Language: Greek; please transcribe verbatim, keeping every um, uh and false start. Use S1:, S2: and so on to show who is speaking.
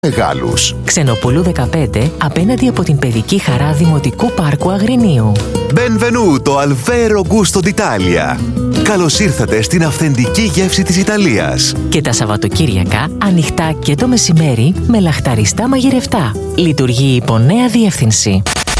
S1: Μεγάλους.
S2: Ξενοπούλου δεκαπέντε, απέναντι από την παιδική χαρά Δημοτικού Πάρκου Αγρινίου.
S1: Benvenuto al vero gusto d'Italia. Καλώς ήρθατε στην αυθεντική γεύση της Ιταλίας.
S2: Και τα Σαββατοκύριακα ανοιχτά και το μεσημέρι με λαχταριστά μαγειρευτά. Λειτουργεί υπό νέα διεύθυνση.